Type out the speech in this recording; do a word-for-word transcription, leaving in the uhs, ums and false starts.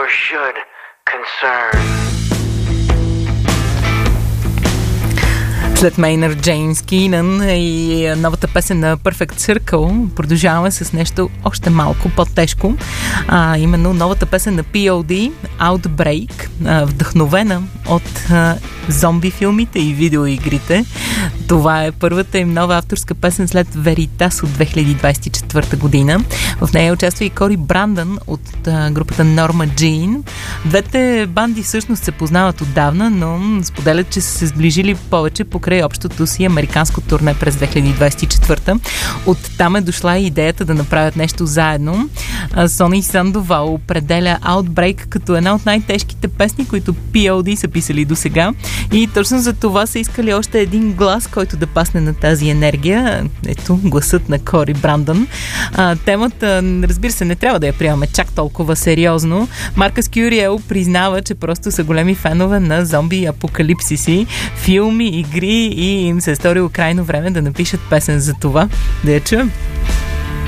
should concern. След Мейнард Джеймс Кийнан и новата песен на Perfect Circle продължаваме с нещо още малко по-тежко. А, именно новата песен на пи о ди Outbreak, а, вдъхновена от а, зомби филмите и видеоигрите. Това е първата им нова авторска песен след Veritas от две хиляди двадесет и четвърта година. В нея участва и Кори Брандън от а, групата Norma Jean. Двете банди всъщност се познават отдавна, но споделят, че са се сближили повече покрай общото си американско турне през две хиляди двадесет и четвърта. Оттам е дошла и идеята да направят нещо заедно. Сони Сандовал определя Outbreak като една от най-тежките песни, които пи о ди са писали до сега. И точно за това са искали още един глас, който да пасне на тази енергия. Ето, гласът на Кори Брандън. А, темата, разбира се, не трябва да я приемаме чак толкова сериозно. Маркъс Кюриел признава, че просто са големи фенове на зомби апокалипсиси, филми, игри и им се е сторило крайно време да напишат песен за това. Да я чуем.